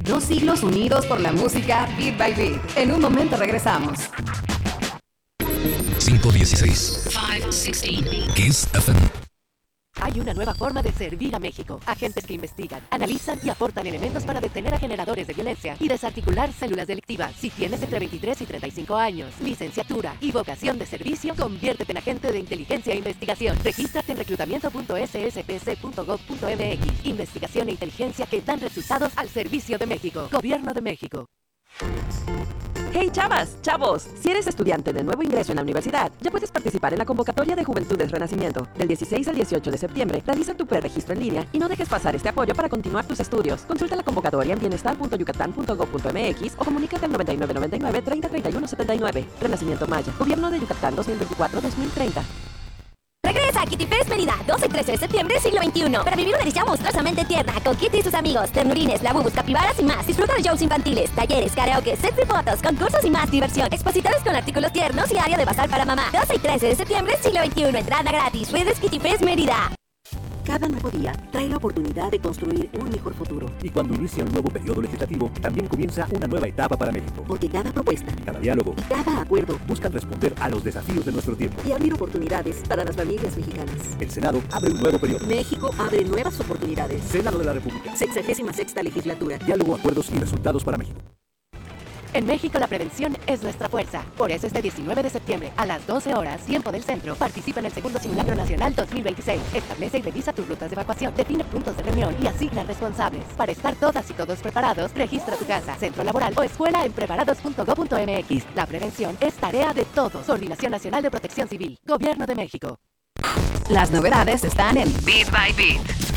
2 siglos unidos por la música Beat by Beat. En un momento regresamos. 516. 516. Kiss FM. Hay una nueva forma de servir a México. Agentes que investigan, analizan y aportan elementos para detener a generadores de violencia y desarticular células delictivas. Si tienes entre 23 y 35 años, licenciatura y vocación de servicio, conviértete en agente de inteligencia e investigación. Regístrate en reclutamiento.sspc.gov.mx. Investigación e inteligencia que dan resultados al servicio de México. Gobierno de México. ¡Hey chavas, chavos! Si eres estudiante de nuevo ingreso en la universidad, ya puedes participar en la convocatoria de Juventudes Renacimiento. Del 16 al 18 de septiembre, realiza tu preregistro en línea y no dejes pasar este apoyo para continuar tus estudios. Consulta la convocatoria en bienestar.yucatán.gov.mx o comunícate al 9999 30 31 79. Renacimiento Maya, Gobierno de Yucatán 2024-2030. Regresa a Kitty Fest Mérida, 12 y 13 de septiembre, siglo XXI. Para vivir una edición monstruosamente tierna con Kitty y sus amigos, ternurines, labubus, capibaras y más. Disfruta de shows infantiles, talleres, karaoke, sets de fotos, concursos y más diversión. Expositores con artículos tiernos y área de bazar para mamá. 12 y 13 de septiembre, siglo XXI. Entrada gratis. Redes Kitty Fest Mérida. Cada nuevo día trae la oportunidad de construir un mejor futuro. Y cuando inicia un nuevo periodo legislativo, también comienza una nueva etapa para México. Porque cada propuesta, Cada diálogo y cada acuerdo buscan responder a los desafíos de nuestro tiempo. y abrir oportunidades para las familias mexicanas. El Senado abre un nuevo periodo. México abre nuevas oportunidades. Senado de la República. 66ª legislatura. Diálogo, acuerdos y resultados para México. En México la prevención es nuestra fuerza. Por eso este 19 de septiembre a las 12 horas, tiempo del centro, participa en el segundo simulacro nacional 2026. Establece y revisa tus rutas de evacuación, define puntos de reunión y asigna responsables. Para estar todas y todos preparados, registra tu casa, centro laboral o escuela en preparados.gov.mx. La prevención es tarea de todos. Coordinación Nacional de Protección Civil. Gobierno de México. Las novedades están en Beat by Beat.